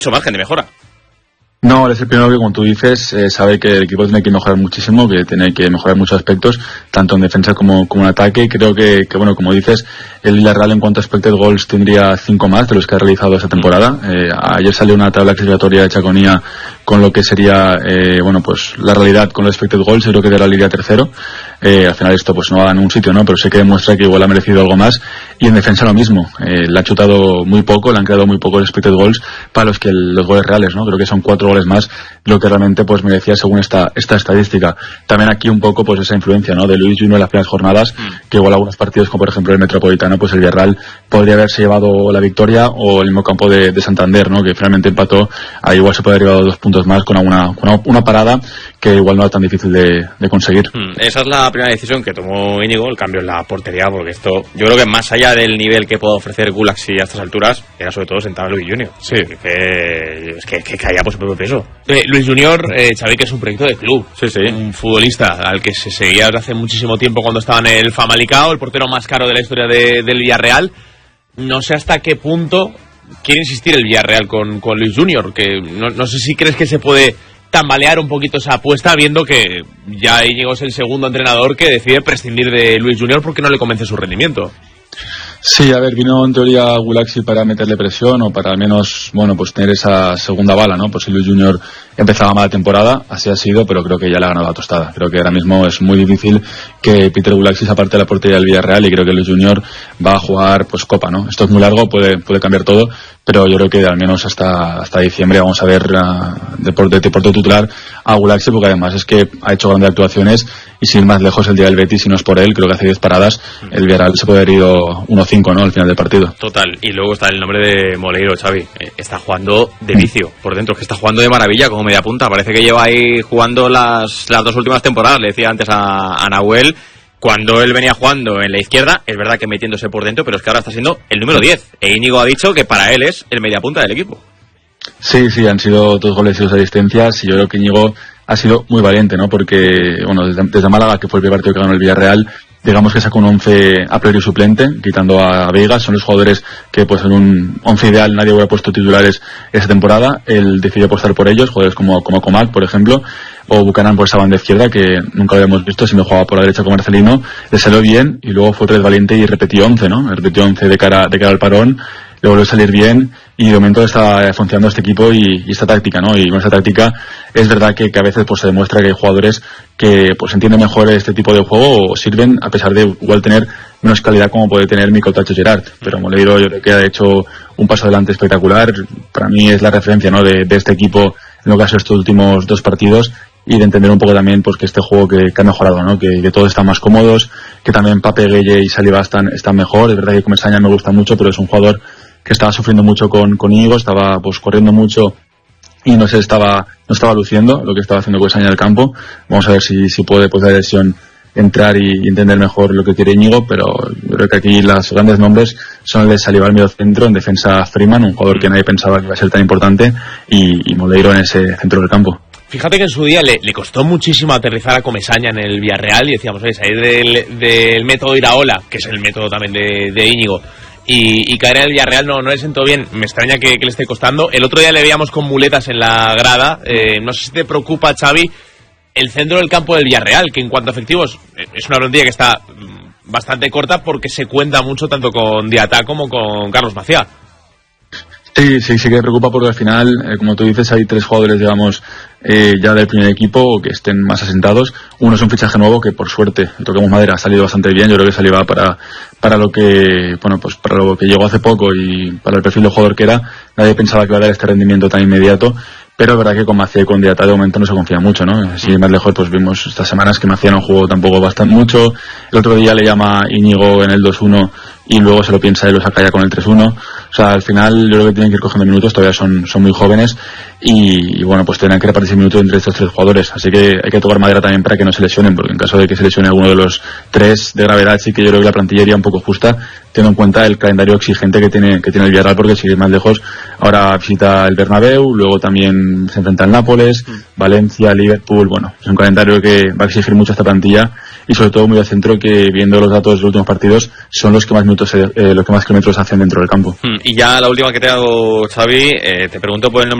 mucho margen de mejora. No, él es el primero que, como tú dices, sabe que el equipo tiene que mejorar muchísimo, que tiene que mejorar muchos aspectos, tanto en defensa como en ataque. Creo que bueno, como dices, el Villarreal en cuanto a expected goals tendría 5 más de los que ha realizado esta temporada. Ayer salió una tabla clasificatoria de Chaconía con lo que sería, pues la realidad con los expected goals. Yo creo que de la liga tercero. Al final esto pues no va en un sitio, ¿no? Pero sí que demuestra que igual ha merecido algo más. Y en defensa lo mismo. Le ha chutado muy poco, le han creado muy pocos expected goals para los goles reales, ¿no? Creo que son 4 goles más lo que realmente pues merecía según esta estadística. También aquí un poco pues esa influencia, ¿no? De Luis Junior en las primeras jornadas, que igual algunos partidos como por ejemplo el Metropolitano, pues el Villarreal podría haberse llevado la victoria, o el mismo campo de Santander, ¿no? Que finalmente empató, ahí igual se puede haber llevado 2 puntos más con una parada que igual no era tan difícil de conseguir. Esa es la primera decisión que tomó Íñigo, el cambio en la portería, porque esto, yo creo que más allá del nivel que pueda ofrecer Gulaxi a estas alturas, era sobre todo sentar a Luis Junior. Sí. Que caía por su propio peso. Luis Junior, Xavi, que es un proyecto de club. Sí. Un futbolista al que se seguía desde hace muchísimo tiempo cuando estaba en el Famalicão, el portero más caro de la historia del Villarreal. No sé hasta qué punto quiere insistir el Villarreal con Luis Junior, que no sé si crees que se puede tambalear un poquito esa apuesta, viendo que ya Íñigo es el segundo entrenador que decide prescindir de Luis Junior porque no le convence su rendimiento. Sí, a ver, vino en teoría Gulaxi para meterle presión, o para al menos, bueno, pues tener esa segunda bala, ¿no? Por si Luis Junior empezaba mala temporada, así ha sido, pero creo que ya le ha ganado la tostada. Creo que ahora mismo es muy difícil que Peter Gulaxi se aparte de la portería del Villarreal, y creo que Luis Junior va a jugar pues Copa, ¿no? Esto es muy largo, puede cambiar todo, pero yo creo que al menos hasta diciembre vamos a ver deporte titular a Gulaxi, porque además es que ha hecho grandes actuaciones, y sin ir más lejos el día del Betis, si no es por él, creo que hace 10 paradas, el Villarreal se puede haber ido 1-5, ¿no? Al final del partido. Total, y luego está el nombre de Moleiro, Xavi. Está jugando de vicio por dentro, que está jugando de maravilla como media punta. Parece que lleva ahí jugando las 2 últimas temporadas, le decía antes a Nahuel. Cuando él venía jugando en la izquierda, es verdad que metiéndose por dentro, pero es que ahora está siendo el número 10. E Íñigo ha dicho que para él es el mediapunta del equipo. Sí, han sido 2 goles y 2 asistencias, y yo creo que Íñigo ha sido muy valiente, ¿no? Porque, bueno, desde Málaga, que fue el primer partido que ganó el Villarreal, digamos que sacó un 11 a priori suplente, quitando a Vegas. Son los jugadores que pues en un 11 ideal nadie hubiera puesto titulares esa temporada. Él decidió apostar por ellos, jugadores como Comac, por ejemplo, o Buchanan por esa banda izquierda, que nunca lo habíamos visto. Si me jugaba por la derecha con Marcelino, le salió bien, y luego fue otra vez valiente y repetió 11, ¿no? Repetió 11 de cara al parón, le volvió a salir bien, y de momento está funcionando este equipo y esta táctica, ¿no? Y con esta táctica es verdad que a veces pues se demuestra que hay jugadores que pues entienden mejor este tipo de juego, o sirven a pesar de igual tener menos calidad como puede tener Mikel Tacho Gerard. Pero Moleiro yo creo que ha hecho un paso adelante espectacular. Para mí es la referencia, ¿no? de este equipo en lo que ha sido estos últimos 2 partidos, y de entender un poco también pues que este juego que ha mejorado, ¿no? Que todos están más cómodos, que también Pape Gueye y Saliba están mejor. Es verdad que Comesaña me gusta mucho, pero es un jugador que estaba sufriendo mucho con Íñigo, estaba pues corriendo mucho y no estaba luciendo lo que estaba haciendo Comesaña en el campo. Vamos a ver si puede pues la lesión entrar y entender mejor lo que quiere Íñigo, pero yo creo que aquí los grandes nombres son el de Saliba al medio centro, en defensa Freeman, un jugador que nadie pensaba que iba a ser tan importante, y Moleiro en ese centro del campo. Fíjate que en su día le costó muchísimo aterrizar a Comesaña en el Villarreal, y decíamos, salir del método Iraola, que es el método también de Íñigo, y caer en el Villarreal no le sentó bien. Me extraña que le esté costando. El otro día le veíamos con muletas en la grada. No sé si te preocupa, Xavi, el centro del campo del Villarreal, que en cuanto a efectivos es una plantilla que está bastante corta, porque se cuenta mucho tanto con Diatá como con Carlos Maciá. Sí que preocupa, porque al final, como tú dices, hay 3 jugadores, digamos, ya del primer equipo que estén más asentados. Uno es un fichaje nuevo que, por suerte, toquemos madera, ha salido bastante bien. Yo creo que Saliba para lo que, bueno, pues para lo que llegó hace poco y para el perfil de jugador que era, nadie pensaba que iba a dar este rendimiento tan inmediato. Pero es verdad que con Maciá y con Diatá de momento no se confía mucho, ¿no? Si más lejos, pues vimos estas semanas que Maciá no jugó tampoco mucho. El otro día le llama Íñigo en el 2-1 y luego se lo piensa y lo saca ya con el 3-1. O sea, al final yo creo que tienen que ir cogiendo minutos, todavía son muy jóvenes. y bueno, pues tendrán que repartirse minutos entre estos 3 jugadores, así que hay que tocar madera también para que no se lesionen, porque en caso de que se lesione alguno de los 3 de gravedad, sí que yo creo que la plantilla iría un poco justa, teniendo en cuenta el calendario exigente que tiene el Villarreal, porque si ir más lejos, ahora visita el Bernabéu, luego también se enfrenta al Nápoles, Valencia, Liverpool. Bueno, es un calendario que va a exigir mucho esta plantilla, y sobre todo muy al centro, que viendo los datos de los últimos partidos son los que más minutos, los que más kilómetros hacen dentro del campo. Y ya la última que te hago, Xavi, te pregunto por el nombre